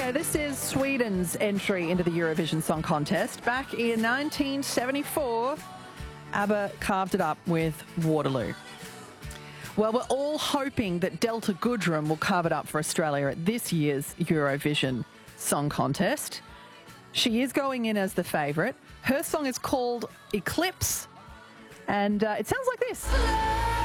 go. This is Sweden's entry into the Eurovision Song Contest. Back in 1974, ABBA carved it up with Waterloo. Well, we're all hoping that Delta Goodrem will carve it up for Australia at this year's Eurovision Song Contest. She is going in as the favourite. Her song is called Eclipse, and it sounds like this.